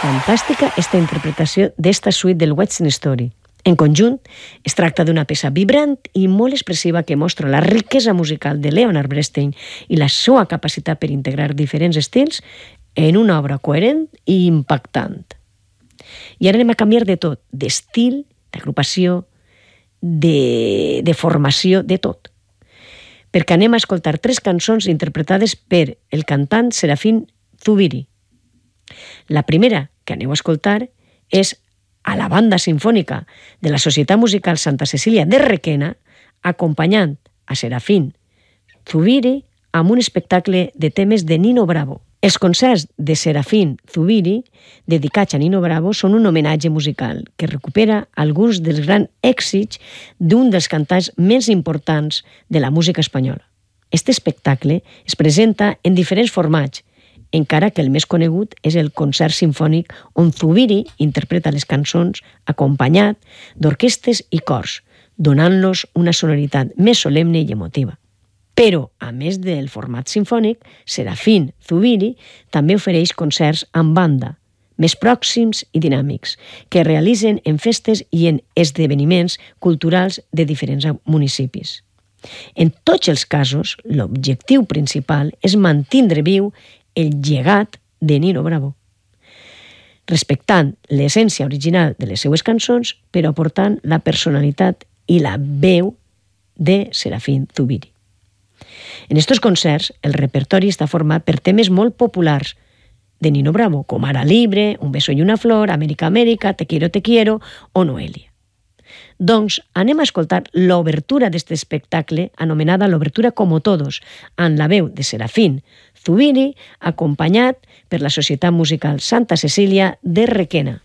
fantàstica esta interpretació d'esta suite del Western Story. En conjunt, es tracta d'una peça vibrant i molt expressiva que mostra la riquesa musical de Leonard Bernstein i la seva capacitat per integrar diferents estils en una obra coherent i impactant. I ara anem a canviar de tot, d'estil, d'agrupació, de formació, de tot. Perquè anem a escoltar 3 cançons interpretades per el cantant Serafín Zubiri. La primera que aneu a escoltar és a la banda sinfònica de la Societat Musical Santa Cecília de Requena, acompanyant a Serafín Zubiri amb un espectacle de temes de Nino Bravo. Els concerts de Serafín Zubiri, dedicats a Nino Bravo, són un homenatge musical que recupera alguns dels grans èxits d'un dels cantants més importants de la música espanyola. Este espectacle es presenta en diferents formats, encara que el més conegut és el concert sinfònic on Zubiri interpreta les cançons acompanyat d'orquestres i cors, donant-los una sonoritat més solemne i emotiva. Però, a més del format sinfònic, Serafín Zubiri també ofereix concerts amb banda, més pròxims i dinàmics, que realitzen en festes i en esdeveniments culturals de diferents municipis. En tots els casos, l'objectiu principal és mantindre viu el llegat de Nino Bravo, respectant l'essència original de les seues cançons, però aportant la personalitat i la veu de Serafín Zubiri. En estos concerts, el repertori està format per temes molt populars de Nino Bravo, com Ara Libre, Un beso y una flor, América, América, Te quiero o Noelia. Doncs anem a escoltar l'obertura d'aquest espectacle, anomenada l'Obertura Como Todos, amb la veu de Serafín Zubiri, acompanyat per la Societat Musical Santa Cecília de Requena.